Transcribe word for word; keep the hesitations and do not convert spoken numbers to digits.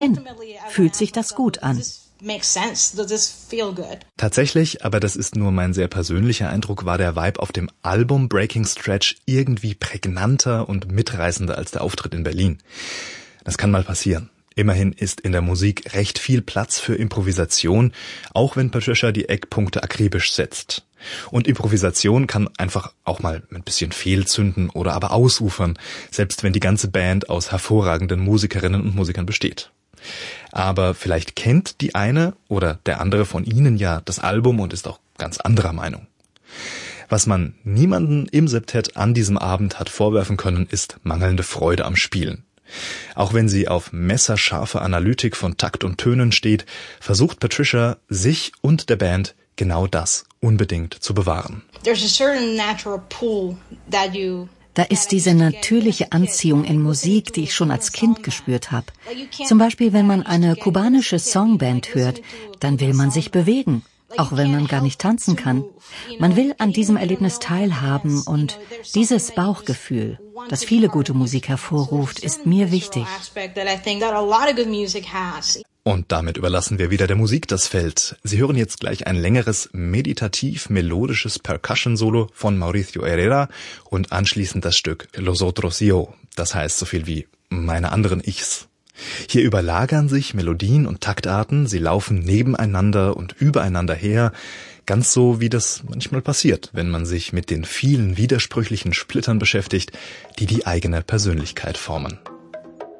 Fühlt sich das gut an? Tatsächlich, aber das ist nur mein sehr persönlicher Eindruck, war der Vibe auf dem Album Breaking Stretch irgendwie prägnanter und mitreißender als der Auftritt in Berlin. Das kann mal passieren. Immerhin ist in der Musik recht viel Platz für Improvisation, auch wenn Patricia die Eckpunkte akribisch setzt. Und Improvisation kann einfach auch mal ein bisschen fehlzünden oder aber ausufern, selbst wenn die ganze Band aus hervorragenden Musikerinnen und Musikern besteht. Aber vielleicht kennt die eine oder der andere von Ihnen ja das Album und ist auch ganz anderer Meinung. Was man niemanden im Septett an diesem Abend hat vorwerfen können, ist mangelnde Freude am Spielen. Auch wenn sie auf messerscharfe Analytik von Takt und Tönen steht, versucht Patricia, sich und der Band genau das unbedingt zu bewahren. Da ist diese natürliche Anziehung in Musik, die ich schon als Kind gespürt habe. Zum Beispiel, wenn man eine kubanische Songband hört, dann will man sich bewegen, auch wenn man gar nicht tanzen kann. Man will an diesem Erlebnis teilhaben und dieses Bauchgefühl, das viele gute Musik hervorruft, ist mir wichtig. Und damit überlassen wir wieder der Musik das Feld. Sie hören jetzt gleich ein längeres, meditativ-melodisches Percussion-Solo von Mauricio Herrera und anschließend das Stück Los Otros Yo, das heißt so viel wie meine anderen Ichs. Hier überlagern sich Melodien und Taktarten, sie laufen nebeneinander und übereinander her, ganz so wie das manchmal passiert, wenn man sich mit den vielen widersprüchlichen Splittern beschäftigt, die die eigene Persönlichkeit formen.